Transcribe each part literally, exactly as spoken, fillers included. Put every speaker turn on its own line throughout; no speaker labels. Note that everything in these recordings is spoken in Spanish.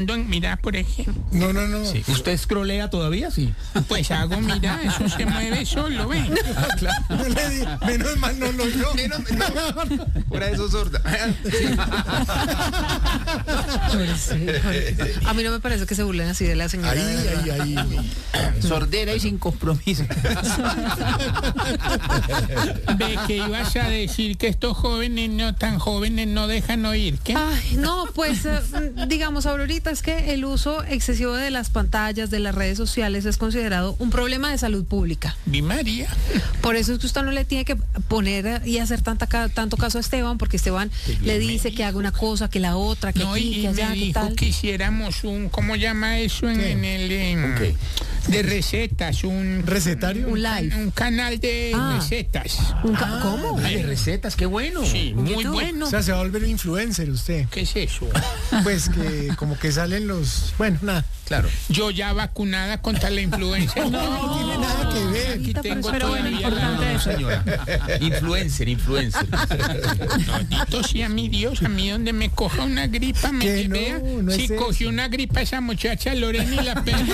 Mira, por ejemplo.
No, no, no.
Sí. ¿Usted scrollea todavía? Sí.
Pues hago, mira, eso se mueve solo, ¿ven?
Ah, claro.
No le di, menos mal no lo oyó.
Menos, no. Fuera de eso sorda.
Sí. A mí no me parece que se burlen así de la señora.
Ahí, ahí, ahí.
Sordera y sin compromiso.
Ve que ibas a decir que estos jóvenes no tan jóvenes no dejan oír, ¿qué?
Ay, no, pues eh, digamos, Aurorita, es que el uso excesivo de las pantallas, de las redes sociales, es considerado un problema de salud pública.
Mi María.
Por eso es que usted no le tiene que poner y hacer tanta, tanto caso a Esteban, porque Esteban le dice que haga una cosa, que la otra, que
No,
aquí,
y
que allá,
me
que
dijo
tal.
que hiciéramos un, ¿cómo llama eso en,
¿Qué?
en el en,
¿Qué?
de recetas? Un
¿Recetario?
Un live.
Un canal de
Ah.
recetas.
Un ca- ¿Cómo?
Ah, de recetas, qué bueno.
Sí, muy
YouTube.
bueno.
O sea, se va a volver un influencer usted.
¿Qué es eso?
Pues que como que salen los... Bueno, nada.
Claro.
Yo ya vacunada contra la influenza.
No tiene nada que ver.
Aquí
Ahorita,
tengo
pero bueno,
todavía
importante
la...
eso.
Señora. Influencer, influencer.
Bendito sea mi Dios, a mí donde me coja una gripa, me
Que no,
vea.
no
Si
es
cogió una gripa esa muchacha Lorena y la perdí.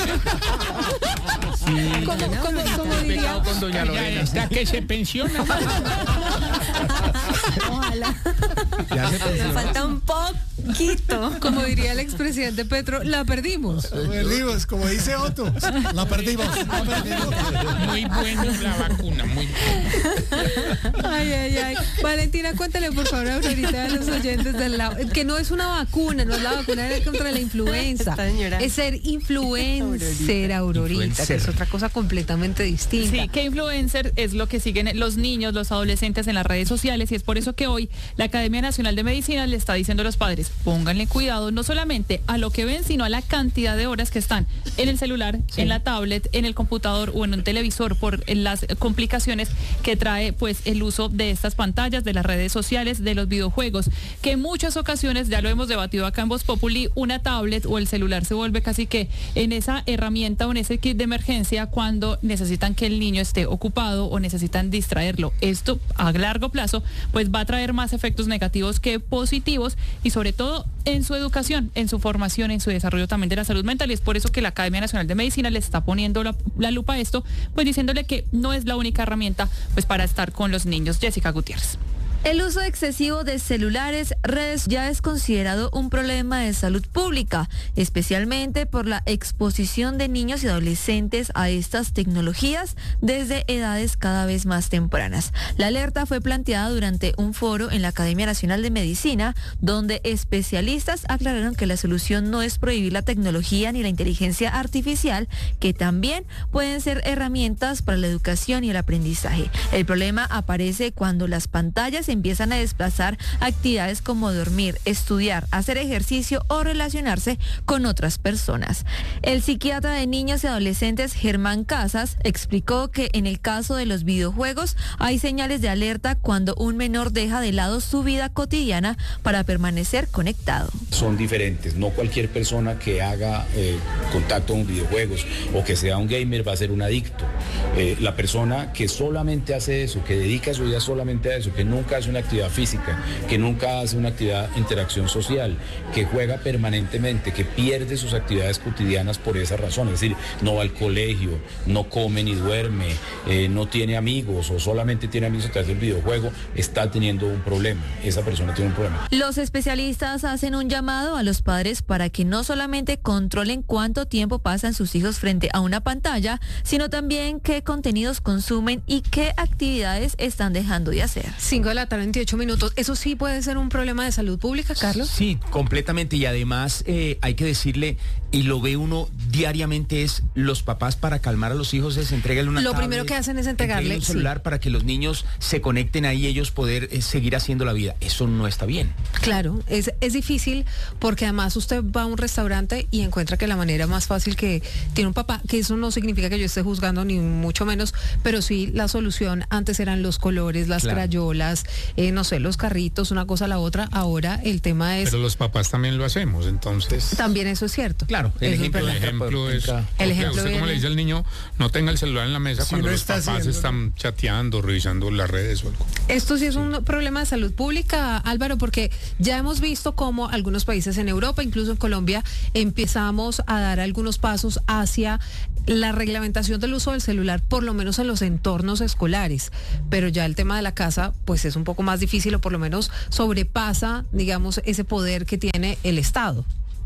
Como, como, como diría,
Pegado con doña
Ya
Lorena.
está que se pensiona.
ojalá,
Ya se
Me falta un poquito.
como diría el expresidente Petro, la perdimos.
Perdimos, como dice Otto. La perdimos. La perdimos.
Muy bueno la vacuna, muy bueno.
Ay, ay, ay. Valentina, cuéntale por favor ahorita a los oyentes del lado, que no es una vacuna, no es la vacuna contra la influenza.
Está señora.
Es ser influencer, Aurorita, que es otra cosa completamente distinta.
Sí, que influencer es lo que siguen los niños, los adolescentes en las redes sociales, y es por eso que hoy la Academia Nacional de Medicina le está diciendo a los padres, pónganle cuidado no solamente a lo que ven, sino a la cantidad de horas que están en el celular,
Sí.
en la tablet, en el computador o en un televisor por las complicaciones que trae pues el uso de estas pantallas, de las redes sociales, de los videojuegos, que en muchas ocasiones, ya lo hemos debatido acá en Voz Populi, una tablet o el celular se vuelve casi que en esa herramienta o en ese kit de emergencia cuando necesitan que el niño esté ocupado o necesitan distraerlo. Esto a largo plazo pues va a traer más efectos negativos que positivos, y sobre todo en su educación, en su formación, en su desarrollo también de la salud mental, y es por eso que la Academia Nacional de Medicina le está poniendo la, la lupa a esto, pues diciéndole que no es la única herramienta pues para estar con los niños. Jessica Gutiérrez.
El uso excesivo de celulares, redes, ya es considerado un problema de salud pública, especialmente por la exposición de niños y adolescentes a estas tecnologías desde edades cada vez más tempranas. La alerta fue planteada durante un foro en la Academia Nacional de Medicina, donde especialistas aclararon que la solución no es prohibir la tecnología ni la inteligencia artificial, que también pueden ser herramientas para la educación y el aprendizaje. El problema aparece cuando las pantallas empiezan a desplazar actividades como dormir, estudiar, hacer ejercicio o relacionarse con otras personas. El psiquiatra de niños y adolescentes Germán Casas explicó que en el caso de los videojuegos hay señales de alerta cuando un menor deja de lado su vida cotidiana para permanecer conectado.
Son diferentes, no cualquier persona que haga eh, contacto con videojuegos o que sea un gamer va a ser un adicto. Eh, la persona que solamente hace eso, que dedica su vida solamente a eso, que nunca hace una actividad física, que nunca hace una actividad de interacción social, que juega permanentemente, que pierde sus actividades cotidianas por esa razón, es decir, no va al colegio, no come ni duerme, eh, no tiene amigos o solamente tiene amigos a través del videojuego, está teniendo un problema, esa persona tiene un problema.
Los especialistas hacen un llamado a los padres para que no solamente controlen cuánto tiempo pasan sus hijos frente a una pantalla, sino también qué contenidos consumen y qué actividades están dejando de hacer.
cinco de la tarde, veintiocho minutos. ¿Eso sí puede ser un problema de salud pública, Carlos?
Sí, completamente. Y además eh, hay que decirle, y lo ve uno diariamente, es los papás para calmar a los hijos es entregarle una
Lo
tablet,
primero que hacen es entregarle,
un celular
sí.
para que los niños se conecten ahí y ellos poder eh, seguir haciendo la vida. Eso no está bien.
Claro, es, es difícil porque además usted va a un restaurante y encuentra que la manera más fácil que tiene un papá, que eso no significa que yo esté juzgando ni mucho menos, pero sí la solución antes eran los colores, las
Claro.
crayolas, eh, no sé, los carritos, una cosa a la otra. Ahora el tema es...
Pero los papás también lo hacemos, entonces...
También eso es cierto.
Claro, el
Eso es
ejemplo,
verdad.
El ejemplo es...
entra-
El ejemplo
¿Usted cómo
viene-
le dice al niño, no tenga el celular en la mesa
Si
cuando
no
los
está
papás
haciéndolo.
están chateando, revisando las redes o algo?
Esto sí es un problema de salud pública, Álvaro, porque ya hemos visto cómo algunos países en Europa, incluso en Colombia, empezamos a dar algunos pasos hacia la reglamentación del uso del celular, por lo menos en los entornos escolares. Pero ya el tema de la casa, pues es un poco más difícil, o por lo menos sobrepasa, digamos, ese poder que tiene el Estado.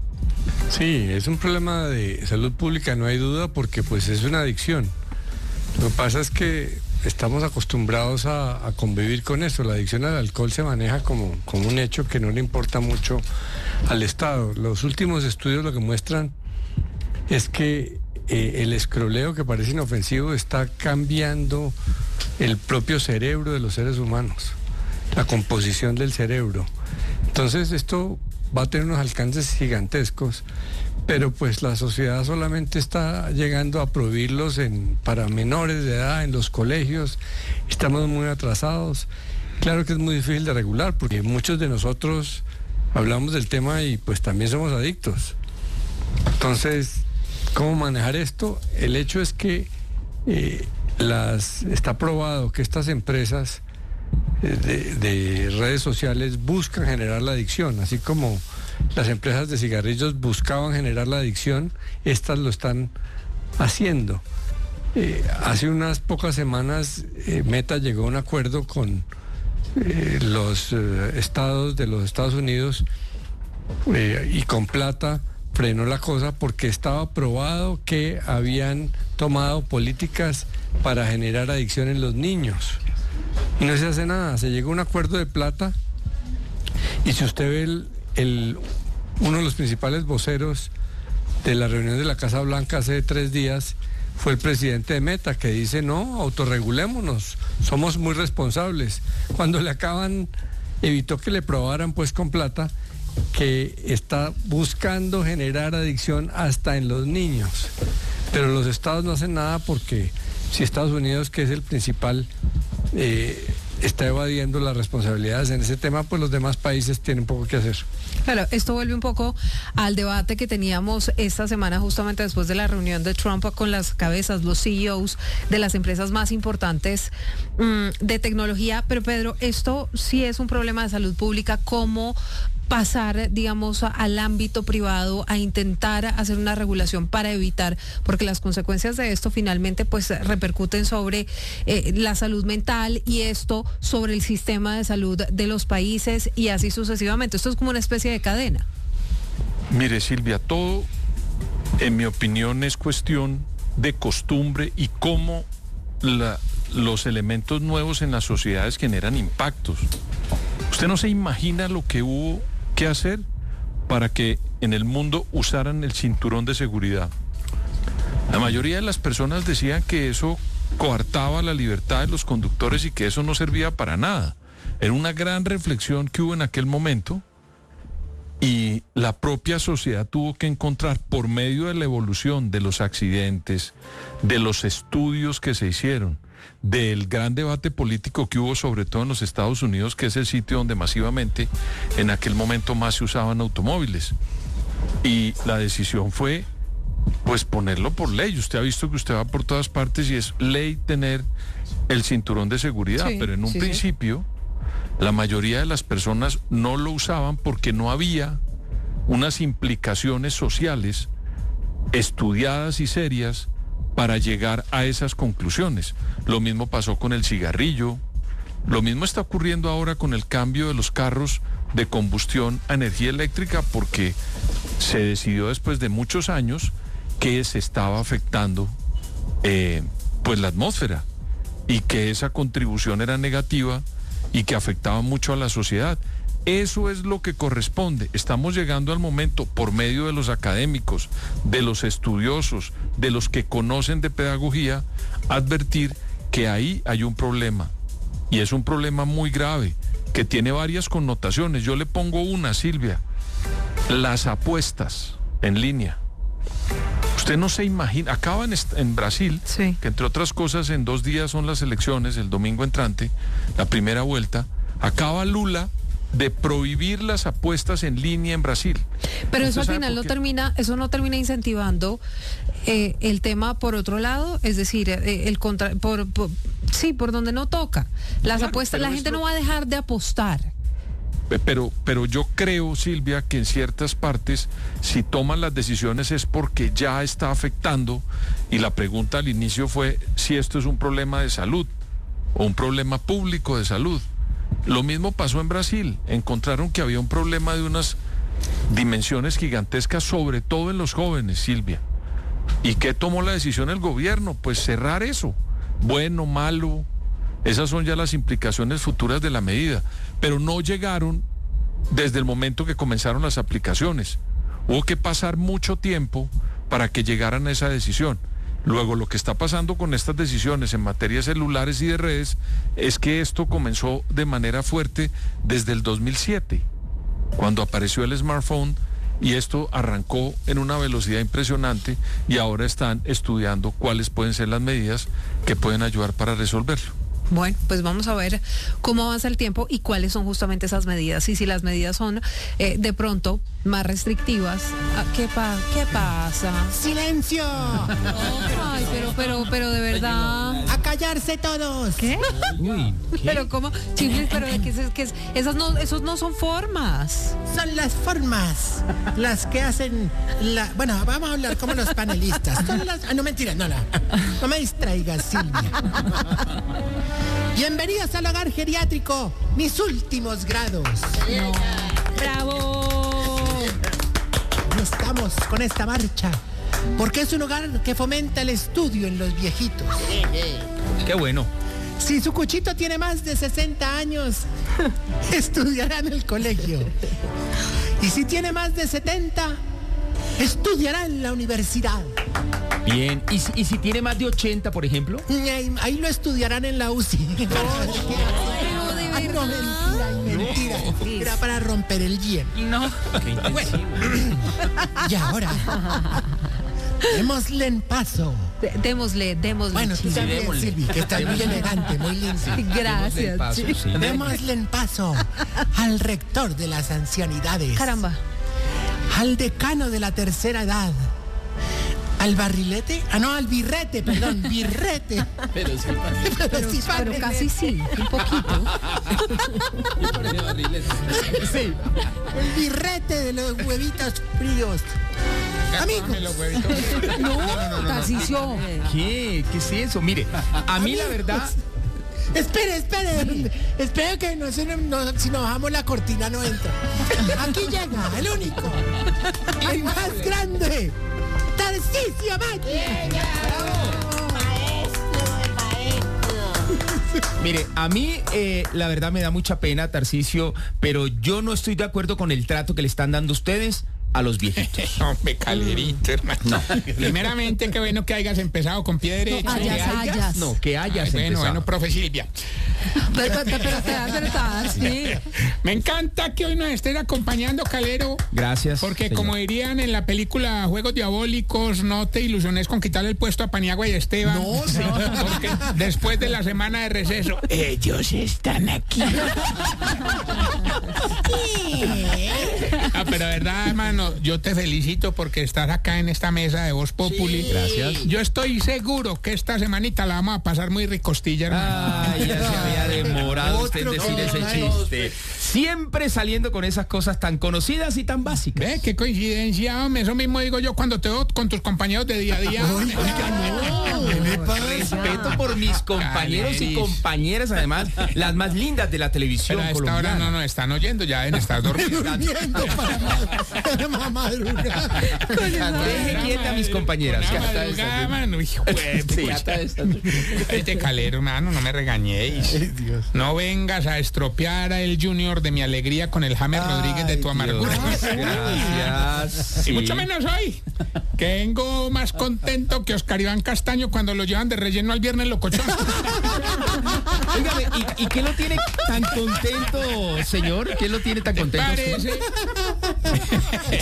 Sí, es un problema de salud pública, no hay duda, porque pues es una adicción. Lo que pasa es que estamos acostumbrados a, a convivir con eso. La adicción al alcohol se maneja como, como un hecho que no le importa mucho al Estado. Los últimos estudios lo que muestran es que eh, el escroleo, que parece inofensivo, está cambiando el propio cerebro de los seres humanos, la composición del cerebro. Entonces esto va a tener unos alcances gigantescos, pero pues la sociedad solamente está llegando a prohibirlos en, para menores de edad en los colegios. Estamos muy atrasados. Claro que es muy difícil de regular, porque muchos de nosotros hablamos del tema y pues también somos adictos. Entonces, ¿cómo manejar esto? El hecho es que eh, las, está probado que estas empresas De, de redes sociales buscan generar la adicción, así como las empresas de cigarrillos buscaban generar la adicción, estas lo están haciendo. Eh, hace unas pocas semanas eh, Meta llegó a un acuerdo con eh, los eh, estados de los Estados Unidos eh, y con plata frenó la cosa porque estaba probado que habían tomado políticas para generar adicción en los niños. Y no se hace nada, se llegó a un acuerdo de plata y si usted ve el, el, uno de los principales voceros de la reunión de la Casa Blanca hace tres días fue el presidente de Meta, que dice no, autorregulémonos, somos muy responsables. Cuando le acaban, evitó que le probaran pues con plata que está buscando generar adicción hasta en los niños. Pero los estados no hacen nada porque si Estados Unidos, que es el principal, Eh, está evadiendo las responsabilidades en ese tema, pues los demás países tienen poco que hacer.
Claro, esto vuelve un poco al debate que teníamos esta semana justamente después de la reunión de Trump con las cabezas, los C E Os de las empresas más importantes mmm, de tecnología. Pero Pedro, esto sí es un problema de salud pública, ¿cómo pasar, digamos, al ámbito privado a intentar hacer una regulación para evitar, porque las consecuencias de esto finalmente pues repercuten sobre eh, la salud mental y esto sobre el sistema de salud de los países y así sucesivamente? Esto es como una especie de cadena.
Mire, Silvia, todo, en mi opinión, es cuestión de costumbre y cómo la, los elementos nuevos en las sociedades generan impactos. Usted no se imagina lo que hubo que hacer para que en el mundo usaran el cinturón de seguridad. La mayoría de las personas decían que eso coartaba la libertad de los conductores y que eso no servía para nada. Era una gran reflexión que hubo en aquel momento y la propia sociedad tuvo que encontrar, por medio de la evolución de los accidentes, de los estudios que se hicieron, del gran debate político que hubo sobre todo en los Estados Unidos, que es el sitio donde masivamente en aquel momento más se usaban automóviles. Y la decisión fue pues ponerlo por ley. Usted ha visto que usted va por todas partes y es ley tener el cinturón de seguridad,
Sí,
pero en un
sí,
principio sí. La mayoría de las personas no lo usaban porque no había unas implicaciones sociales estudiadas y serias para llegar a esas conclusiones. Lo mismo pasó con el cigarrillo, lo mismo está ocurriendo ahora con el cambio de los carros de combustión a energía eléctrica, porque se decidió después de muchos años que se estaba afectando eh, pues la atmósfera y que esa contribución era negativa y que afectaba mucho a la sociedad. Eso es lo que corresponde. Estamos llegando al momento, por medio de los académicos, de los estudiosos, de los que conocen de pedagogía, advertir que ahí hay un problema. Y es un problema muy grave, que tiene varias connotaciones. Yo le pongo una, Silvia. Las apuestas en línea. Usted no se imagina, acaba en, en Brasil,
sí.
que entre otras cosas en dos días son las elecciones, el domingo entrante, la primera vuelta. Acaba Lula de prohibir las apuestas en línea en Brasil.
Pero eso al
¿Usted sabe
final
por
no
qué?
termina, eso no termina incentivando eh, el tema por otro lado, es decir, eh, el contra, por, por sí, por donde no toca. Las
Claro,
apuestas,
pero
la
es
gente
lo-
no va a dejar de apostar.
Pero, pero yo creo, Silvia, que en ciertas partes, si toman las decisiones es porque ya está afectando, y la pregunta al inicio fue si esto es un problema de salud o un problema público de salud. Lo mismo pasó en Brasil. Encontraron que había un problema de unas dimensiones gigantescas, sobre todo en los jóvenes, Silvia. ¿Y qué tomó la decisión el gobierno? Pues cerrar eso. Bueno, malo. Esas son ya las implicaciones futuras de la medida. Pero no llegaron desde el momento que comenzaron las aplicaciones. Hubo que pasar mucho tiempo para que llegaran a esa decisión. Luego, lo que está pasando con estas decisiones en materia de celulares y de redes es que esto comenzó de manera fuerte desde el dos mil siete, cuando apareció el smartphone, y esto arrancó en una velocidad impresionante, y ahora están estudiando cuáles pueden ser las medidas que pueden ayudar para resolverlo.
Bueno, pues vamos a ver cómo avanza el tiempo y cuáles son justamente esas medidas. Y si las medidas son eh, de pronto más restrictivas, ah, ¿qué, pa ¿qué pasa?
¡Silencio!
Ay, pero, pero, pero de verdad.
¡A callarse todos!
¿Qué?
Uy, ¿qué?
Pero cómo, chifles, pero de que, es- que es- esas no, esos no son formas.
Son las formas las que hacen la... Bueno, vamos a hablar como los panelistas. Son las... Ah, no, mentira, no, no. No me distraigas, Silvia. Bienvenidos al hogar geriátrico, mis últimos grados.
¡Bravo!
No estamos con esta marcha, porque es un hogar que fomenta el estudio en los viejitos.
Qué bueno.
Si su cuchito tiene más de sesenta años, estudiará en el colegio. Y si tiene más de setenta, estudiará en la universidad.
Bien. ¿Y si, y si tiene más de ochenta, por ejemplo?
Y ahí, ahí lo estudiarán en la U C I.
Pero de
Ay, no,
verdad.
mentira, mentira. Era para romper el hielo.
No.
Bueno, y ahora, démosle en paso.
De- démosle, démosle.
Bueno, tú
chifles.
también,
démosle.
Silvi, que estás muy elegante, muy linda.
Gracias.
Paso,
chi-
sí.
Démosle en paso al rector de las ancianidades.
Caramba.
Al decano de la tercera edad. Al barrilete. Ah, no, al birrete, perdón, birrete.
Pero sí,
Pero, sí,
Pero
barrilete.
casi sí, un poquito.
Sí. El birrete de los huevitos fríos. Amigos.
No, Tarcisio.
¿Qué? ¿Qué es eso? Mire, a mí la verdad...
Espere, espere. Espere que no, se- no- si nos bajamos la cortina no entra. Aquí llega el único, el más grande, Tarcisio Maya.
Mire, a mí eh, la verdad me da mucha pena, Tarcisio, pero yo no estoy de acuerdo con el trato que le están dando ustedes a los viejitos.
Hombre, Calerito, hermano. Primeramente, qué bueno que hayas empezado con pie derecho.
No, hayas,
Que hayas-
hayas.
No, que hayas
Ay, bueno,
empezado.
bueno, profe Silvia.
Pero, pero, pero, pero, pero, sí.
Me encanta que hoy nos estén acompañando, Calero.
Gracias.
Porque
señor.
como dirían en la película Juegos Diabólicos, no te ilusiones con quitarle el puesto a Paniagua y Esteban.
No, señor.
Porque después de la semana de receso, ellos están aquí. Ah, pero de verdad, hermano, yo te felicito porque estás acá en esta mesa de Voz Populi.
Gracias.
Yo estoy seguro que esta semanita la vamos a pasar muy ricostilla, hermano.
Ay, ya se había demorado usted en
Otro
decir ese
que-
chiste. Siempre saliendo con esas cosas tan conocidas y tan básicas.
Ve, qué coincidencia, hombre. Eso mismo digo yo cuando te veo con tus compañeros de día a día.
¿Qué le pasa?
Respeto por mis compañeros y
Caleris.
compañeras, además, las más lindas de la televisión
Pero a esta
colombiana.
hora no nos están oyendo, ya deben estar dormidos.
Durmiendo para, para ma- madrugar.
Deje quieta a mis compañeras.
Una madrugada, mano, hijo de
Sí.
pucha. Este Calero, hermano, no me regañéis. No vengas a estropear a el Junior de mi alegría con el James Rodríguez de tu
Ay,
amargura.
Dios. Gracias.
Y
Sí.
mucho menos hoy, que vengo más contento que Oscar Iván Castaño cuando lo llevan de relleno al viernes locochón.
Óigame, ¿y, y qué lo tiene tan contento, señor? ¿Qué lo tiene tan contento?
Parece,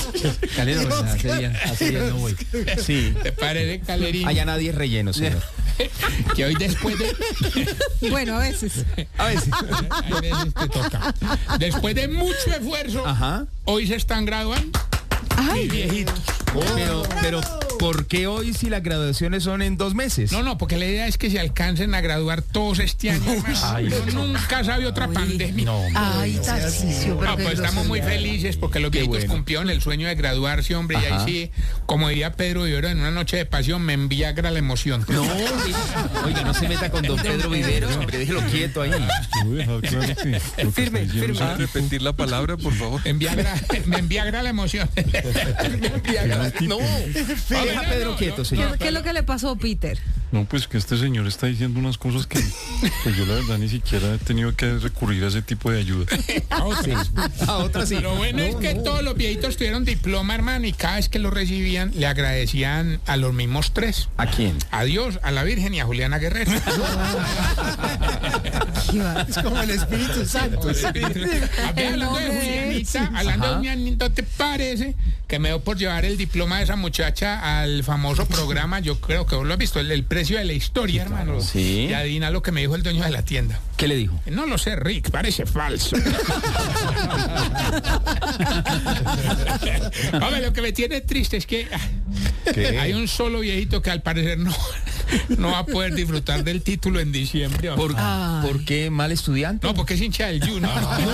Calero, hace días, hace días no voy. Sí.
te parece, Calerín.
Allá nadie es relleno, señor.
que hoy después de...
Bueno, a veces.
A veces.
A veces te toca. Después de mucho esfuerzo,
Ajá.
hoy se están graduando.
Ay,
Y viejitos.
Pero, pero, ¿por qué hoy si las graduaciones son en dos meses?
No, no, porque la idea es que se alcancen a graduar todos este año. hermano. Yo nunca sabe otra pandemia. No,
ay, Tarcisio, pero
No,
qué
pues estamos muy
grosería.
felices porque los
Qué
viejitos
bueno.
cumplieron el sueño de graduarse, hombre. Y
Ajá.
ahí sí, como diría Pedro Vivero, en una noche de pasión me enviagra la emoción.
No, oiga, no se meta con don Pedro Viveros, hombre, déjelo quieto ahí. Firme, firme.
¿Puede repetir la palabra, por favor?
Enviagra, me enviagra la emoción.
No, deja a Pedro quieto,
¿Qué,
señor.
qué es lo que le pasó, Peter?
No, pues que este señor está diciendo unas cosas que pues yo la verdad ni siquiera he tenido que recurrir a ese tipo de ayuda.
A otras.
A otra sí.
Lo bueno es que todos los viejitos tuvieron diploma, hermano, y cada vez que lo recibían le agradecían a los mismos tres.
¿A quién?
A Dios, a la Virgen y a Juliana Guerrero.
Es como el Espíritu Santo.
Hablando de Julianita, hablando
Ajá.
de Julianita, ¿te parece que me dio por llevar el diploma de esa muchacha al famoso programa? Yo creo que vos lo has visto, el, el precio de la historia, hermano.
Sí.
Y adivina lo que me dijo el dueño de la tienda.
¿Qué le dijo?
No lo sé, Rick, parece falso. Hombre, lo que me tiene triste es que ah, hay un solo viejito que al parecer no, no va a poder disfrutar del título en diciembre.
¿Por,
Ay.
¿por qué mal estudiante?
No, porque es hincha del Junior.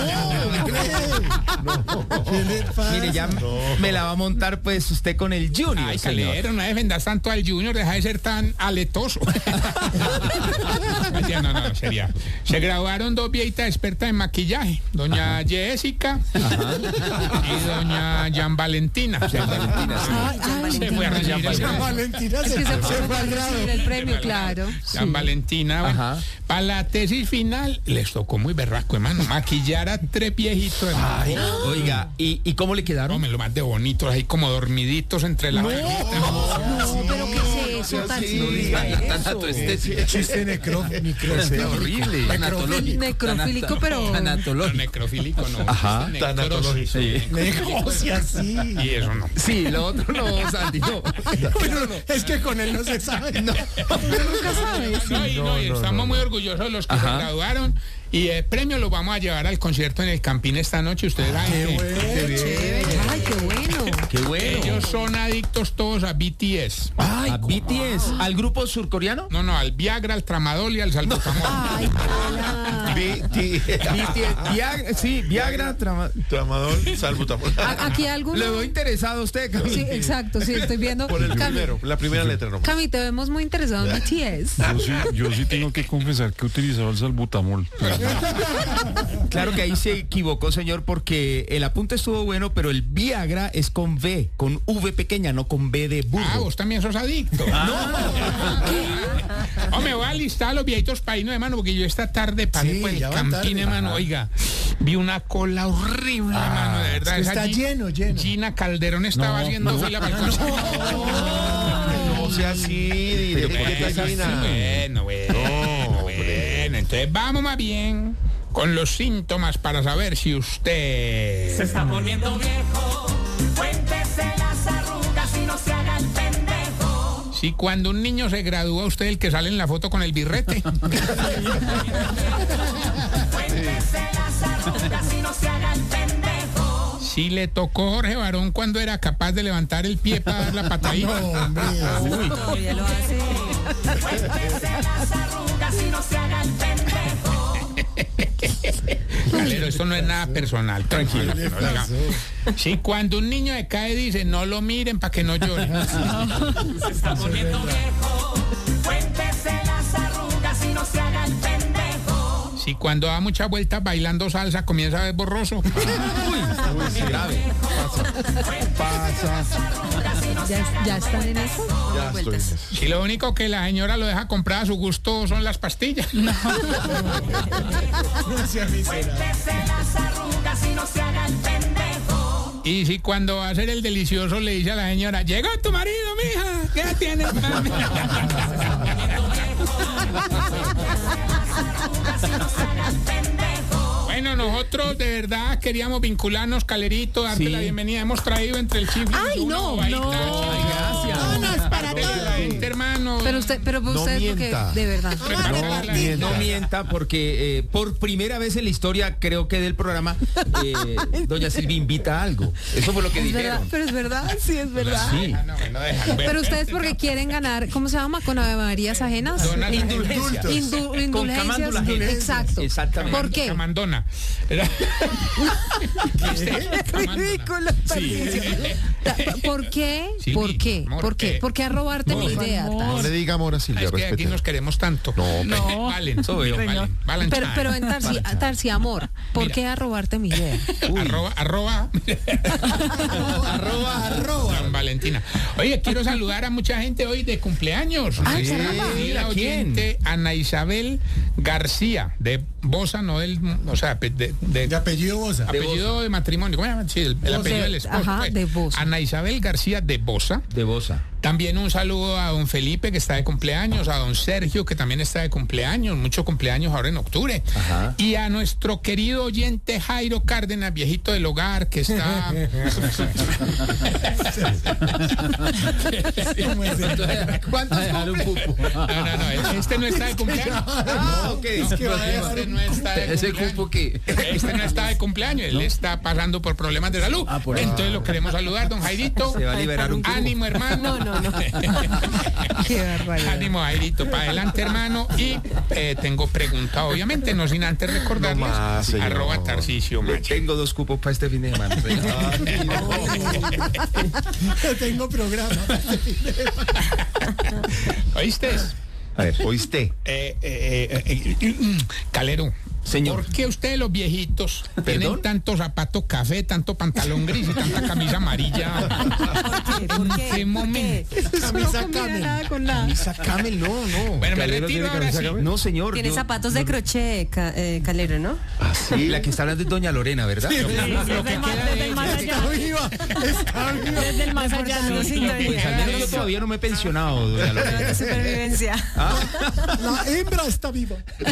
¿Qué le pasa?
Mire, ya me la va a montar pues usted con el Junior,
Ay,
señor.
Calero, no defendas tanto al Junior, deja de ser tan aletoso. Mentira, no, no, sería. Se graduaron dos viejitas expertas en maquillaje, doña Jessica y doña Jan Valentina.
Jan Valentina, sí.
Ay, ay,
Se fue a recibir el-
San Valentina
es
se,
que se
se
fue
fue
a
al grado.
recibir el premio, claro.
San Valentina, bueno,
Ajá.
para la tesis final les tocó muy berraco, hermano, maquillar a tres viejitos, hermano.
Ay, oiga, ¿y, ¿y cómo le quedaron?
Hombre, lo más de bonitos, ahí como dormiditos entre la vainitas.
No, pero ¿qué es eso, Tarcisio?
Tanto estético.
Chiste necro, necro,
Horrible. Tanatológico.
Necrofílico, pero...
No,
Tanatológico.
necrofílico no.
Ajá.
es necros-
Sí.
negocia así.
Y eso no.
Sí, lo otro no, Santi, no.
Bueno, es que con él no se sabe. No.
Nunca sabes.
No, y, no, y estamos muy orgullosos de los que
Ajá.
se graduaron. Y el premio lo vamos a llevar al concierto en el Campín esta noche. Ustedes saben
Qué
que
bueno.
Chévere. Ay, qué bueno.
Qué bueno.
ellos son adictos todos a B T S.
¿A B T S? ¿Al grupo surcoreano?
No, no, al Viagra, al Tramadol y al Salbutamol.
Ay, hola.
B T S. Viagra, sí, Viagra, trama-
Tramador, salbutamol.
A- Aquí alguno...
Le veo interesado a usted, Cami.
Sí, exacto, sí, estoy viendo.
Por el
Cami,
primero, la primera letra nomás.
Cami, te vemos muy interesado en B T S.
Yo sí, yo sí tengo que confesar que he utilizado el salbutamol.
Claro que ahí se equivocó, señor, porque el apunte estuvo bueno, pero el Viagra es con V, con V pequeña, no con B de burro.
Ah, vos también sos adicto. No. Hombre, voy a listar a los viejitos para irnos, hermano, porque yo esta tarde pasé
Sí,
por el
ya va
Campín,
tarde.
hermano. Oiga, vi una cola horrible, hermano, de verdad.
es que
Esa
está
Gi-
lleno, lleno.
Gina Calderón estaba haciendo fila para el concierto.
No sea así,
Pero
dile
¿por qué
que
es así?
Gina.
Bueno, bueno,
No,
bueno. Entonces vamos más bien con los síntomas para saber si usted...
Se está poniendo viejo, cuéntese las arrugas y no se haga el pendejo.
Si cuando un niño se gradúa, usted el que sale en la foto con el birrete.
Cuéntese las arrugas y no se haga el pendejo.
Si le tocó Jorge Barón cuando era capaz de levantar el pie para dar la patadita.
No, hombre.
Todavía lo hace.
Cuéntese las arrugas y no se haga el pendejo.
Calero, esto no es nada personal. Tranquilo. Si cuando un niño se cae dice, no lo miren para que no llore.
Se está poniendo viejo, cuéntese las arrugas y no se haga el pendejo.
Si cuando da muchas vueltas bailando salsa comienza a ver borroso.
Grave.
¿Ya, ya están en eso?
Ya estoy en eso.
Si lo único que la señora lo deja comprar a su gusto son las pastillas.
No sea miserable.
Cuéntese las arrugas y no se haga el pendejo.
Y si cuando va a hacer el delicioso le dice a la señora, llegó tu marido, mija, ¿qué tienes, mami? Bueno, nosotros de verdad queríamos vincularnos, Calerito, darte
Sí.
la bienvenida. Hemos traído entre el chifle.
Ay,
una
no,
bobadita,
no.
chica.
Gracias.
No, no, es para
De la
todo.
gente, hermano. hermano.
Pero usted, pero
No
usted porque
mienta.
de verdad.
No mienta, no mienta, porque eh, por primera vez en la historia, creo que del programa, eh, doña Silvia invita a algo. Eso fue lo que
Es verdad,
dijeron.
pero es verdad, sí, es verdad.
Sí.
Ah, no, me lo dejan ver.
Pero ustedes porque quieren ganar, ¿cómo se llama? Con Ave Marías ajenas.
Donas
Indulgencias.
Indu-
Con
indulgencias.
camándula ajena.
Exacto.
Exactamente.
¿Por qué?
Camandona. Era-
Ridículo, Tarcisio. Ta- ¿Por qué?
Silvi,
¿Por qué?
amor,
¿Por qué?
eh,
¿Por qué a robarte mi
amor,
idea?
amor.
No
Tarcisio?
le diga amor a Silvia,
Es que aquí
respete.
nos queremos tanto.
No,
No.
Valen.
Eso veo.
Valen. Valen.
Pero, pero en Tarsi, Tarsi, amor, ¿por
Mira.
qué a robarte mi idea?
Arroba, arroba.
Arroba, arroba.
San Valentina. Oye, quiero saludar a mucha gente hoy de cumpleaños.
Ay,
Sí,
caramba.
la
¿A quién?
oyente Ana Isabel García, de Bosa, no del, o sea, de, de- de-
De apellido Bosa.
apellido de matrimonio. ¿Cómo se llama? Sí, el, el apellido del esposo.
Ajá,
pues.
de Bosa.
Ana Isabel García de Bosa.
De Bosa.
También un saludo a don Felipe, que está de cumpleaños, a don Sergio, que también está de cumpleaños, mucho cumpleaños ahora en octubre.
Ajá.
Y a nuestro querido oyente Jairo Cárdenas, viejito del hogar, que está...
¿Cuántos cumple?
No, no, no, este no está de cumpleaños.
Ah, ok.
que va a dejar
Este no está de
Ese
cumpleaños.
cupo que...
Este no está de cumpleaños, él está pasando por problemas de salud.
Ah, por eso.
Entonces lo queremos saludar, don Jairito.
Se va a liberar un cupo.
Ánimo, hermano.
No, no, no. Qué barbaridad.
Ánimo, Jairito, para adelante, hermano. Y eh, tengo pregunta, obviamente, no sin antes recordarles.
No más, señor.
arroba Tarcisio Maya.
Tengo dos cupos para este fin de semana.
Yo tengo programa.
¿Oíste?
A ver, ¿oíste?
Eh, eh, eh, eh, mm, Calero.
Señor.
¿Por qué ustedes los viejitos tienen tanto zapato café, tanto pantalón gris y tanta camisa amarilla? ¿En qué momento?
Camisa
No combina
Camel.
nada con nada.
Camisa Camel, no, no.
Bueno, me
¿Calero
retiro
tiene
ahora
camisa
sí.
Camel?
No, señor.
Tiene
yo-
zapatos de crochet, ca- eh, Calero, ¿no?
Sí, la que está hablando es doña Lorena, ¿verdad?
Lo que queda de
Desde el más
ella.
allá.
Está viva. Está viva.
Desde el más allá.
Reportando
no,
sintonía.
Pues al menos yo todavía no me he pensionado, doña
Programa de
Lorena.
supervivencia.
La hembra está viva.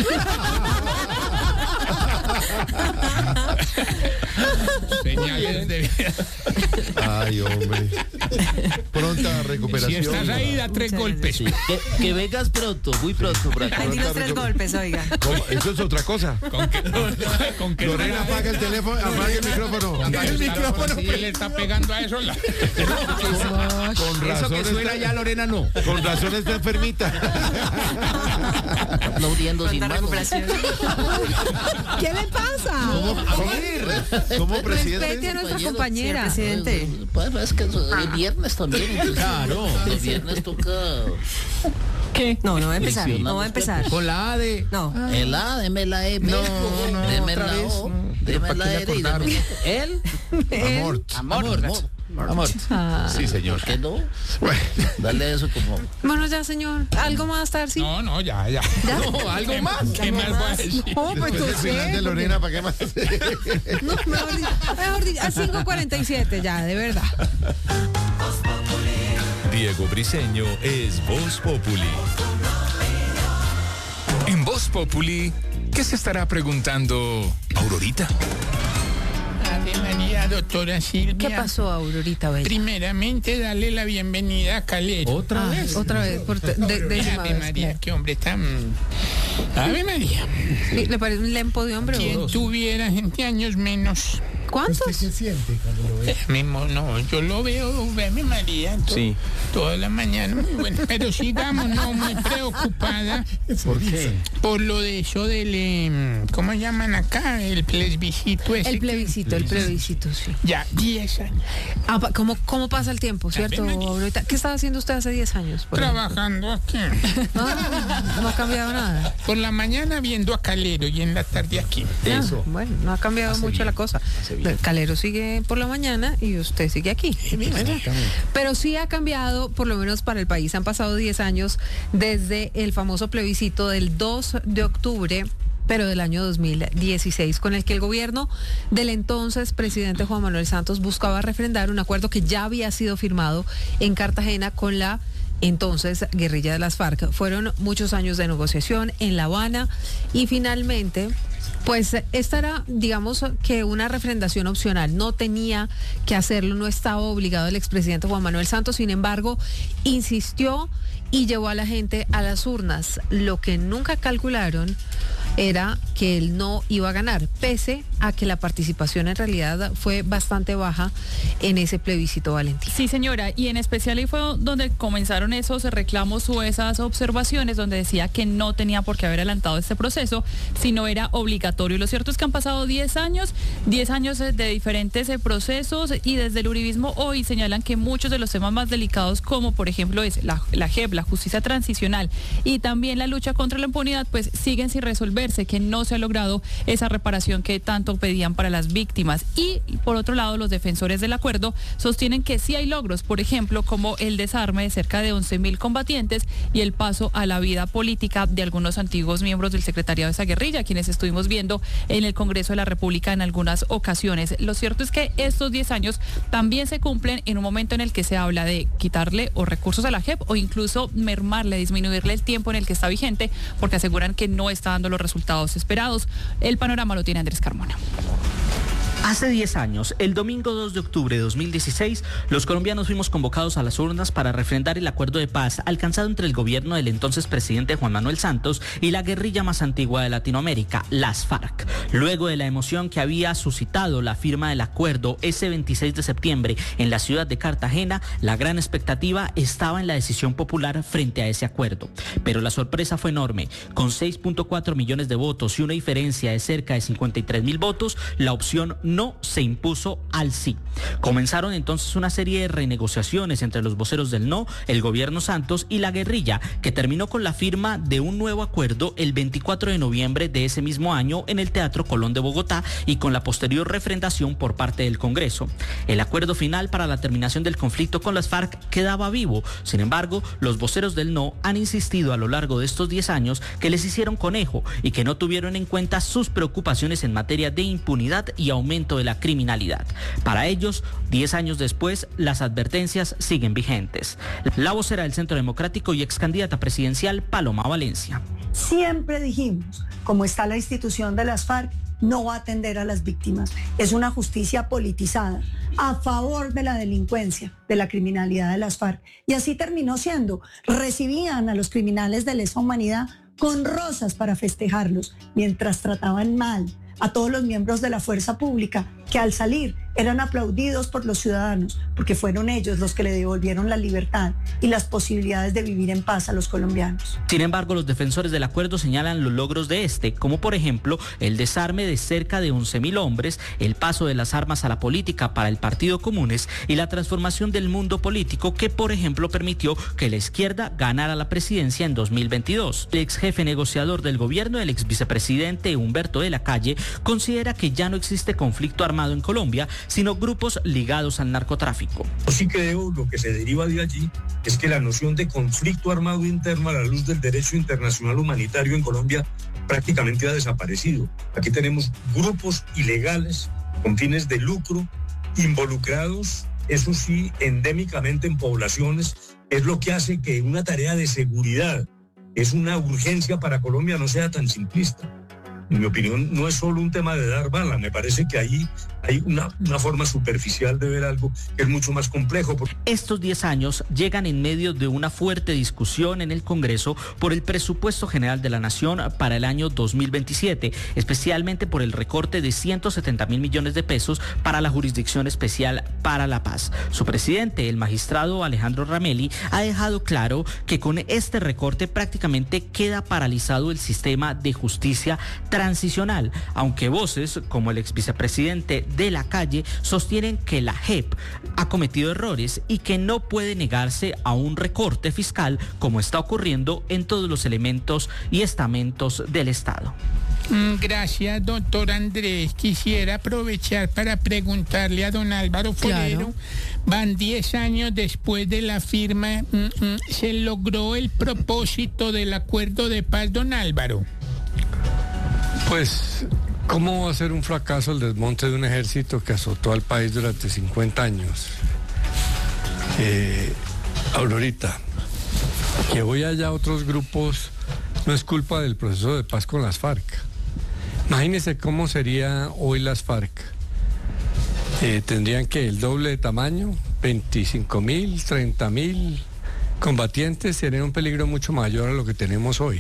Señales de vida.
Ay, hombre. Pronta
Si
recuperación.
estás ahí, da tres
Muchas
golpes.
Que, que vengas pronto, muy pronto, por acá.
Ahí di los tres golpes, oiga.
¿Cómo? Eso es otra cosa.
Con que, con que
Lorena, apaga el teléfono, apaga el micrófono.
Apaga el micrófono, pues le está pegando a eso. La...
Con
Eso
razón
que suena
está,
ya, Lorena, no.
con razón está enfermita.
Aplaudiendo sin
Pronta
manos.
recuperación.
¿Qué le pasa?
¿Cómo,
Respete
presidente?
a nuestra
Señor
compañera.
presidente.
Bueno, es que eso, el viernes también. entonces,
Claro.
El viernes toca
¿Qué?
No, no va a empezar.
Sí,
No va a empezar.
Con la A de...
No.
el A, deme la E.
No,
México,
no,
deme
otra
la
vez,
O,
no.
deme
¿Para
la
qué le
R y deme
acordaron?
él.
Amor.
Amor, amor.
Amor.
Sí, señor.
¿Por qué no?
Bueno,
Dale eso como.
Bueno, ya, señor. ¿Algo más, Tarsi?
No, no, ya, ya.
No, algo más.
¿Qué más voy a decir?
No, pues tú
después del final
sé,
de Lorena, ¿para qué más?
No, mejor dicho, mejor dicho, a cinco cuarenta y siete ya, de verdad.
Diego Briseño es Voz Populi. En Voz Populi, ¿qué se estará preguntando Aurorita?
Ave María, doctora Silvia.
¿Qué pasó, Aurorita Bella?
Primeramente, darle la bienvenida a Calero.
¿Otra
Ah,
vez?
otra vez, por te- de, décima
Ave
vez.
María, qué hombre tan... Ave María.
¿Le le parece un lempo de hombre o
Quien
dos?
tuviera gente años menos.
¿Cuántos?
¿Usted qué siente cuando lo ve?
Mismo, no, yo lo veo, Ave María, to-
Sí.
toda la mañana, muy bueno. Pero sigamos, no, muy preocupada
¿Por qué?
por lo de eso del, em, ¿cómo llaman acá? El plebiscito ese.
El
que-
plebiscito, el plebiscito, sí.
Ya, diez años.
Ah, pa- ¿cómo, ¿Cómo pasa el tiempo, cierto,
Ave María.
Aurorita? ¿Qué estaba haciendo usted hace diez años? por ejemplo?
Trabajando aquí.
Ah, no ha cambiado nada.
Por la mañana viendo a Calero y en la tarde aquí.
Ah,
Eso.
bueno, no ha cambiado
Hace
mucho
bien,
la cosa.
hace bien.
El Calero sigue por la mañana y usted sigue aquí. Pero sí ha cambiado, por lo menos para el país. Han pasado diez años desde el famoso plebiscito del dos de octubre, pero del año dos mil dieciséis, con el que el gobierno del entonces presidente Juan Manuel Santos buscaba refrendar un acuerdo que ya había sido firmado en Cartagena con la entonces guerrilla de las FARC. Fueron muchos años de negociación en La Habana y finalmente Pues esta era, digamos, que una refrendación opcional. No tenía que hacerlo, no estaba obligado el expresidente Juan Manuel Santos. Sin embargo, insistió y llevó a la gente a las urnas. Lo que nunca calcularon era que él no iba a ganar, pese a que la participación en realidad fue bastante baja en ese plebiscito, Valentín.
Sí, señora, y en especial ahí fue donde comenzaron esos reclamos o esas observaciones donde decía que no tenía por qué haber adelantado este proceso, sino era obligatorio. Lo cierto es que han pasado diez años, diez años de diferentes procesos, y desde el uribismo hoy señalan que muchos de los temas más delicados, como por ejemplo es la, la J E P, la justicia transicional, y también la lucha contra la impunidad, pues siguen sin resolver, que no se ha logrado esa reparación que tanto pedían para las víctimas. Y por otro lado, los defensores del acuerdo sostienen que sí hay logros, por ejemplo, como el desarme de cerca de once mil combatientes y el paso a la vida política de algunos antiguos miembros del secretariado de esa guerrilla, quienes estuvimos viendo en el Congreso de la República en algunas ocasiones. Lo cierto es que estos diez años también se cumplen en un momento en el que se habla de quitarle o recursos a la J E P o incluso mermarle, disminuirle el tiempo en el que está vigente, porque aseguran que no está dando los resultados resultados esperados. El panorama lo tiene Andrés Carmona.
Hace diez años, el domingo dos de octubre de dos mil dieciséis, los colombianos fuimos convocados a las urnas para refrendar el acuerdo de paz alcanzado entre el gobierno del entonces presidente Juan Manuel Santos y la guerrilla más antigua de Latinoamérica, las FARC. Luego de la emoción que había suscitado la firma del acuerdo ese veintiséis de septiembre en la ciudad de Cartagena, la gran expectativa estaba en la decisión popular frente a ese acuerdo. Pero la sorpresa fue enorme. Con seis punto cuatro millones de votos y una diferencia de cerca de cincuenta y tres mil votos, la opción no no se impuso al sí. Comenzaron entonces una serie de renegociaciones entre los voceros del no, el gobierno Santos y la guerrilla, que terminó con la firma de un nuevo acuerdo el veinticuatro de noviembre de ese mismo año en el Teatro Colón de Bogotá y con la posterior refrendación por parte del Congreso. El acuerdo final para la terminación del conflicto con las FARC quedaba vivo. Sin embargo, los voceros del no han insistido a lo largo de estos diez años que les hicieron conejo y que no tuvieron en cuenta sus preocupaciones en materia de impunidad y aumento de la criminalidad. Para ellos, diez años después, las advertencias siguen vigentes. La vocera del Centro Democrático y ex candidata presidencial, Paloma Valencia.
Siempre dijimos, como está la institución de las FARC, no va a atender a las víctimas. Es una justicia politizada, a favor de la delincuencia, de la criminalidad de las FARC. Y así terminó siendo. Recibían a los criminales de lesa humanidad con rosas para festejarlos, mientras trataban mal a todos los miembros de la fuerza pública, que al salir eran aplaudidos por los ciudadanos, porque fueron ellos los que le devolvieron la libertad y las posibilidades de vivir en paz a los colombianos.
Sin embargo, los defensores del acuerdo señalan los logros de este, como por ejemplo el desarme de cerca de once mil hombres, el paso de las armas a la política para el Partido Comunes y la transformación del mundo político que, por ejemplo, permitió que la izquierda ganara la presidencia en dos mil veintidós. El ex jefe negociador del gobierno, el ex vicepresidente Humberto de la Calle, considera que ya no existe conflicto armado en Colombia, sino grupos ligados al narcotráfico.
Sí creo lo que se deriva de allí es que la noción de conflicto armado interno a la luz del derecho internacional humanitario en Colombia prácticamente ha desaparecido. Aquí tenemos grupos ilegales con fines de lucro involucrados, eso sí, endémicamente en poblaciones. Es lo que hace que una tarea de seguridad, es una urgencia para Colombia, no sea tan simplista. En mi opinión, no es solo un tema de dar bala, me parece que ahí hay una, una forma superficial de ver algo que es mucho más complejo.
Estos diez años llegan en medio de una fuerte discusión en el Congreso por el presupuesto general de la Nación para el año dos mil veintisiete, especialmente por el recorte de ciento setenta mil millones de pesos para la Jurisdicción Especial para la Paz. Su presidente, el magistrado Alejandro Ramelli, ha dejado claro que con este recorte prácticamente queda paralizado el sistema de justicia transicional, aunque voces como el ex vicepresidente de la Calle sostienen que la J E P ha cometido errores y que no puede negarse a un recorte fiscal como está ocurriendo en todos los elementos y estamentos del Estado.
Gracias, doctor Andrés. Quisiera aprovechar para preguntarle a don Álvaro Forero. Claro. Van diez años después de la firma. ¿Se logró el propósito del acuerdo de paz, don Álvaro?
Pues, ¿cómo va a ser un fracaso el desmonte de un ejército que azotó al país durante cincuenta años? Eh, Aurorita, que hoy haya otros grupos no es culpa del proceso de paz con las FARC. Imagínense cómo sería hoy las FARC. Eh, tendrían que el doble de tamaño, veinticinco mil, treinta mil combatientes, serían un peligro mucho mayor a lo que tenemos hoy.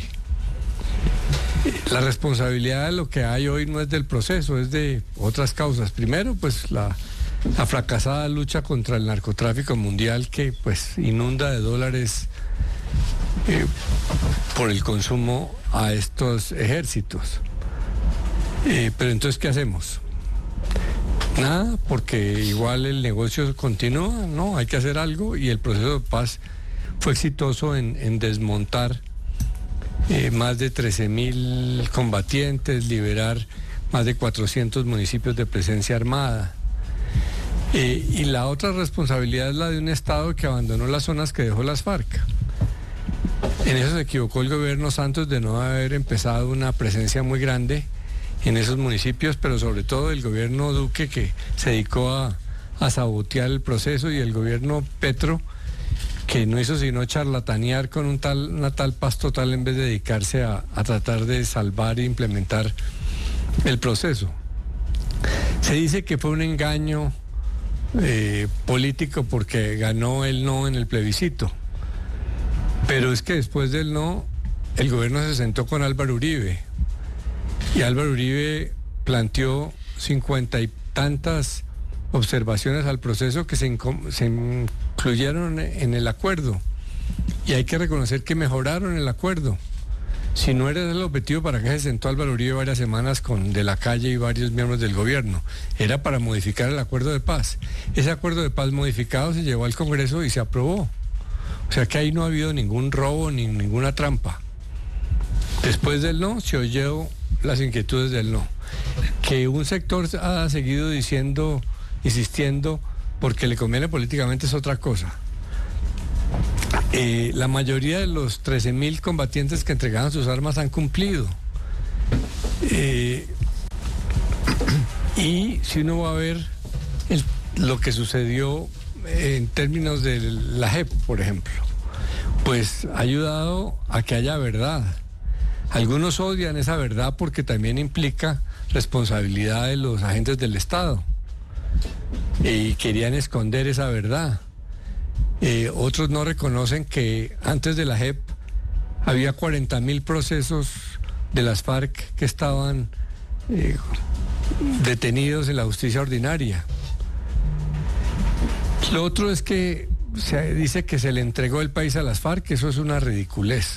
La responsabilidad de lo que hay hoy no es del proceso, es de otras causas. Primero, pues la, la fracasada lucha contra el narcotráfico mundial que pues inunda de dólares eh, por el consumo a estos ejércitos. Eh, pero entonces, ¿qué hacemos? Nada, porque igual el negocio continúa, ¿no? Hay que hacer algo y el proceso de paz fue exitoso en, en desmontar eh, más de trece mil combatientes, liberar más de cuatrocientos municipios de presencia armada. Eh, y la otra responsabilidad es la de un Estado que abandonó las zonas que dejó las FARC. En eso se equivocó el gobierno Santos de no haber empezado una presencia muy grande en esos municipios, pero sobre todo el gobierno Duque, que se dedicó a, a sabotear el proceso, y el gobierno Petro, que no hizo sino charlatanear con un tal, una tal paz total en vez de dedicarse a, a tratar de salvar e implementar el proceso. Se dice que fue un engaño eh, político porque ganó el no en el plebiscito, pero es que después del no, el gobierno se sentó con Álvaro Uribe, y Álvaro Uribe planteó cincuenta y tantas observaciones al proceso que se, inco- se incluyeron en el acuerdo. Y hay que reconocer que mejoraron el acuerdo. Si no era el objetivo, ¿para qué se sentó Álvaro Uribe varias semanas con De la Calle y varios miembros del gobierno? Era para modificar el acuerdo de paz. Ese acuerdo de paz modificado se llevó al Congreso y se aprobó. O sea que ahí no ha habido ningún robo ni ninguna trampa. Después del no, se oyó las inquietudes del no. Que un sector ha seguido diciendo, insistiendo, porque le conviene políticamente, es otra cosa. Eh, la mayoría de los trece mil combatientes que entregaron sus armas han cumplido. Eh, y si uno va a ver el, lo que sucedió en términos de la J E P, por ejemplo, pues ha ayudado a que haya verdad. Algunos odian esa verdad porque también implica responsabilidad de los agentes del Estado y querían esconder esa verdad. Eh, otros no reconocen que antes de la J E P había cuarenta mil procesos de las FARC que estaban eh, detenidos en la justicia ordinaria. Lo otro es que se dice que se le entregó el país a las FARC, eso es una ridiculez.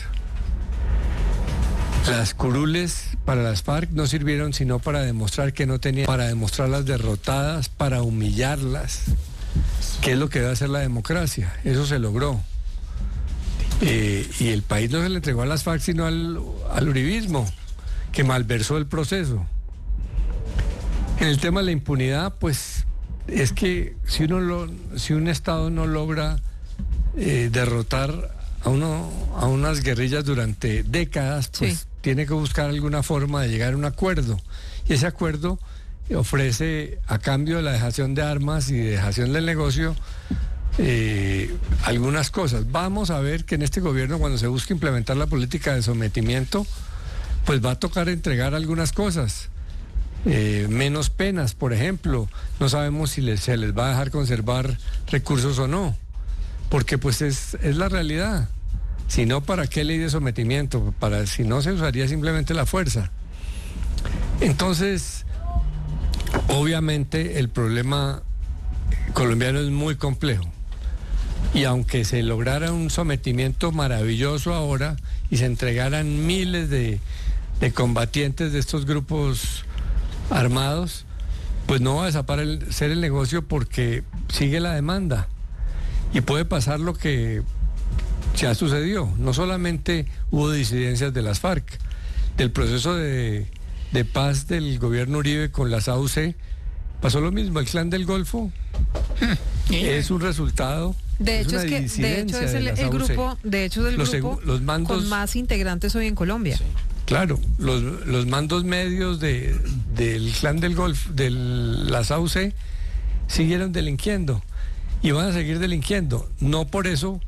Las curules para las FARC no sirvieron sino para demostrar que no tenían, para demostrarlas derrotadas, para humillarlas, que es lo que debe hacer la democracia. Eso se logró. Eh, y el país no se le entregó a las FARC sino al, al uribismo, que malversó el proceso. En el tema de la impunidad, pues es que si uno lo, si un Estado no logra eh, derrotar a uno a unas guerrillas durante décadas, pues sí, tiene que buscar alguna forma de llegar a un acuerdo, y ese acuerdo ofrece, a cambio de la dejación de armas y de dejación del negocio, eh, algunas cosas. Vamos a ver que en este gobierno, cuando se busque implementar la política de sometimiento, pues va a tocar entregar algunas cosas. Eh, menos penas, por ejemplo. No sabemos si les, se les va a dejar conservar recursos o no, porque pues es, es la realidad. Si no, ¿para qué ley de sometimiento? Para, si no, se usaría simplemente la fuerza. Entonces, obviamente el problema colombiano es muy complejo, y aunque se lograra un sometimiento maravilloso ahora y se entregaran miles de, de combatientes de estos grupos armados, pues no va a desaparecer el negocio porque sigue la demanda y puede pasar lo que ya sucedió. No solamente hubo disidencias de las FARC, del proceso de, de paz del gobierno Uribe con las A U C, pasó lo mismo. El Clan del Golfo es un resultado.
De hecho, es, es que de hecho es el,
de
el grupo, de hecho es el
los,
grupo
los mandos,
con más integrantes hoy en Colombia.
Sí. Claro, los, los mandos medios de, del Clan del Golfo, de las A U C, siguieron delinquiendo y van a seguir delinquiendo. No por eso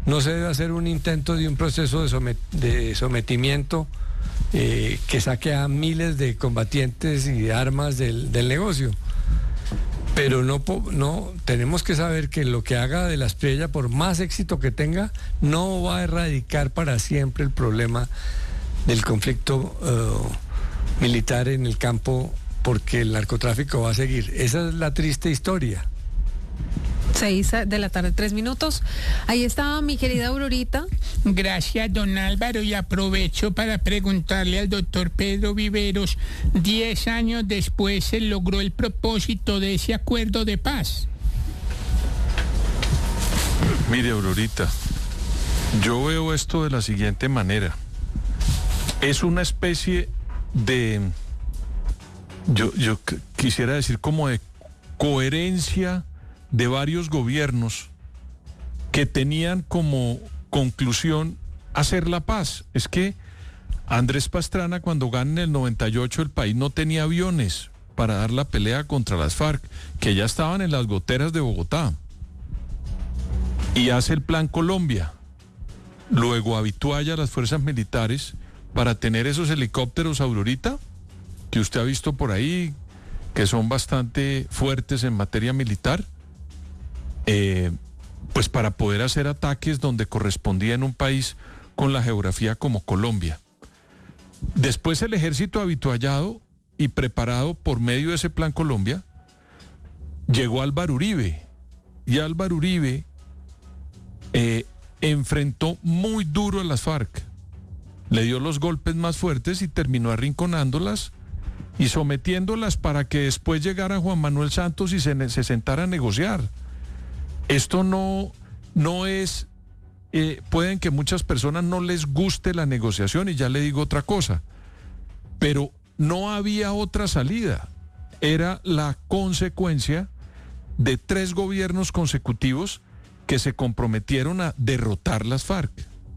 no se debe hacer un intento de un proceso de, somet de sometimiento eh, que saque a miles de combatientes y de armas del, del negocio. Pero no, no tenemos que saber que lo que haga de la Espriella, por más éxito que tenga, no va a erradicar para siempre el problema del conflicto uh, militar en el campo, porque el narcotráfico va a seguir. Esa es la triste historia.
Seis de la tarde, tres minutos. Ahí está mi querida Aurorita.
Gracias, don Álvaro, y aprovecho para preguntarle al doctor Pedro Viveros, diez años después se logró el propósito de ese acuerdo de paz.
Mire, Aurorita, yo veo esto de la siguiente manera. Es una especie de, yo, yo quisiera decir como de coherencia de varios gobiernos que tenían como conclusión hacer la paz. Es que Andrés Pastrana, cuando gana en el noventa y ocho, el país no tenía aviones para dar la pelea contra las FARC, que ya estaban en las goteras de Bogotá, y hace el Plan Colombia. Luego habitualla a las fuerzas militares para tener esos helicópteros, Aurorita, que usted ha visto por ahí, que son bastante fuertes en materia militar, eh, pues para poder hacer ataques donde correspondía en un país con la geografía como Colombia. Después el ejército habituallado y preparado por medio de ese Plan Colombia, llegó Álvaro Uribe, y Álvaro Uribe eh, enfrentó muy duro a las FARC, le dio los golpes más fuertes y terminó arrinconándolas y sometiéndolas para que después llegara Juan Manuel Santos y se, se sentara a negociar. Esto no, no es, eh, pueden que muchas personas no les guste la negociación, y ya le digo otra cosa, pero no había otra salida. Era la consecuencia de tres gobiernos consecutivos que se comprometieron a derrotar las FARC.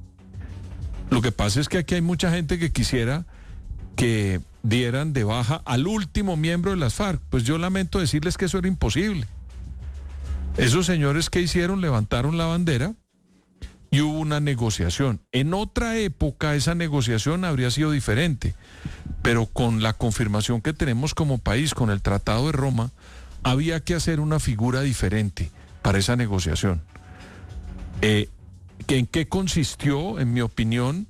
Lo que pasa es que aquí hay mucha gente que quisiera que dieran de baja al último miembro de las FARC. Pues yo lamento decirles que eso era imposible. Esos señores que hicieron, levantaron la bandera y hubo una negociación. En otra época esa negociación habría sido diferente, pero con la confirmación que tenemos como país, con el Tratado de Roma, había que hacer una figura diferente para esa negociación. Eh, ¿En qué consistió, en mi opinión,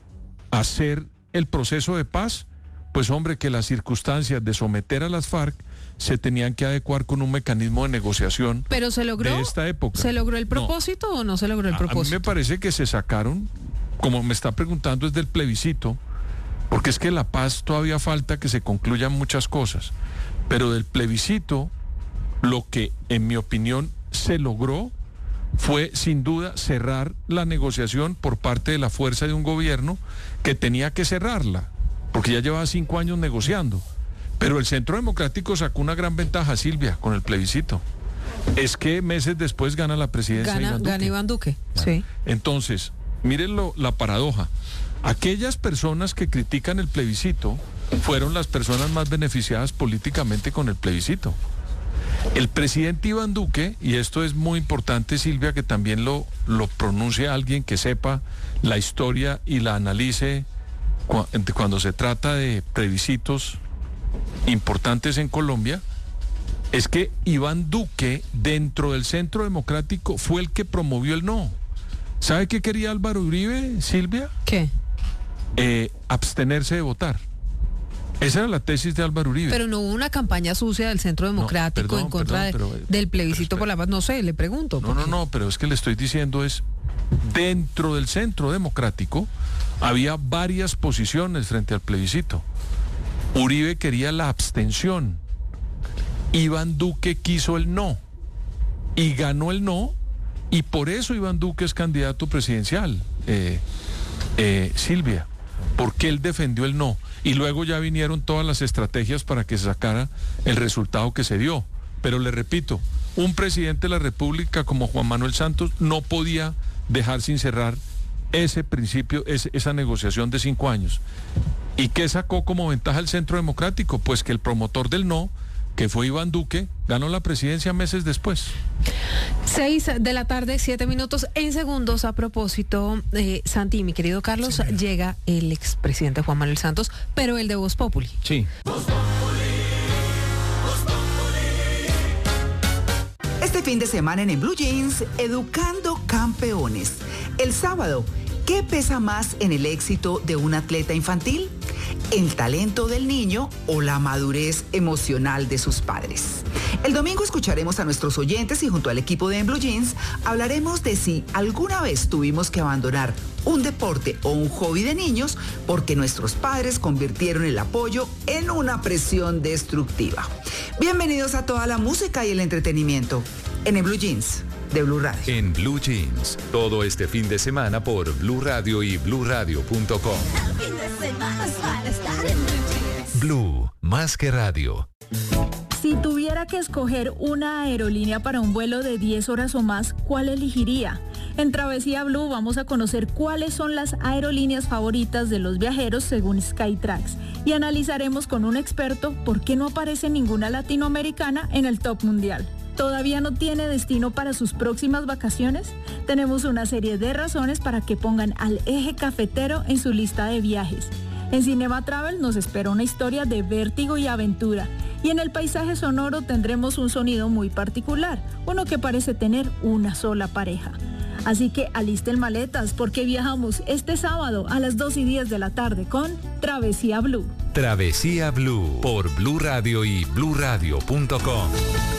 hacer el proceso de paz? Pues hombre, que las circunstancias de someter a las FARC se tenían que adecuar con un mecanismo de negociación.
Pero se logró
de esta época.
¿Se logró el propósito no. o no se logró el propósito?
A mí me parece que se sacaron, como me está preguntando, es del plebiscito, porque es que la paz todavía falta que se concluyan muchas cosas, pero del plebiscito lo que en mi opinión se logró fue sin duda cerrar la negociación por parte de la fuerza de un gobierno que tenía que cerrarla, porque ya llevaba cinco años negociando. Pero el Centro Democrático sacó una gran ventaja, Silvia, con el plebiscito. Es que meses después gana la presidencia
gana,
Iván Duque.
Gana Iván Duque, sí.
Entonces, mírenlo, la paradoja. Aquellas personas que critican el plebiscito fueron las personas más beneficiadas políticamente con el plebiscito. El presidente Iván Duque, y esto es muy importante, Silvia, que también lo, lo pronuncie alguien que sepa la historia y la analice cuando se trata de plebiscitos importantes en Colombia, es que Iván Duque, dentro del Centro Democrático, fue el que promovió el no. ¿Sabe qué quería Álvaro Uribe, Silvia?
¿Qué?
Eh, abstenerse de votar. Esa era la tesis de Álvaro Uribe.
Pero no hubo una campaña sucia del Centro Democrático no, perdón, en contra perdón, de, pero, del plebiscito por la paz. No sé, le pregunto.
No, no, no, pero es que le estoy diciendo es, dentro del Centro Democrático había varias posiciones frente al plebiscito. Uribe quería la abstención. Iván Duque quiso el no. Y ganó el no. Y por eso Iván Duque es candidato presidencial, eh, eh, Silvia. Porque él defendió el no. Y luego ya vinieron todas las estrategias para que se sacara el resultado que se dio. Pero le repito, un presidente de la República como Juan Manuel Santos no podía dejar sin cerrar ese principio, ese, esa negociación de cinco años. ¿Y qué sacó como ventaja el Centro Democrático? Pues que el promotor del no que fue Iván Duque, ganó la presidencia meses después.
Seis de la tarde, siete minutos. En segundos, a propósito, eh, Santi, mi querido Carlos, sí, llega el expresidente Juan Manuel Santos, pero el de Voz Populi.
Sí.
Este fin de semana en, en Blue Jeans, Educando Campeones. El sábado, ¿qué pesa más en el éxito de un atleta infantil? ¿El talento del niño o la madurez emocional de sus padres? El domingo escucharemos a nuestros oyentes y junto al equipo de En Blue Jeans hablaremos de si alguna vez tuvimos que abandonar un deporte o un hobby de niños porque nuestros padres convirtieron el apoyo en una presión destructiva. Bienvenidos a toda la música y el entretenimiento en En Blue Jeans de Blue Radio.
En Blue Jeans, todo este fin de semana por Blue Radio y blue radio punto com. Blue, más que radio.
Si tuviera que escoger una aerolínea para un vuelo de diez horas o más, ¿cuál elegiría? En Travesía Blue vamos a conocer cuáles son las aerolíneas favoritas de los viajeros según Skytrax y analizaremos con un experto por qué no aparece ninguna latinoamericana en el top mundial. ¿Todavía no tiene destino para sus próximas vacaciones? Tenemos una serie de razones para que pongan al Eje Cafetero en su lista de viajes. En Cinema Travel nos espera una historia de vértigo y aventura. Y en el paisaje sonoro tendremos un sonido muy particular, uno que parece tener una sola pareja. Así que alisten maletas porque viajamos este sábado a las dos y diez de la tarde con Travesía Blue.
Travesía Blue por Blue Radio y blue radio punto com.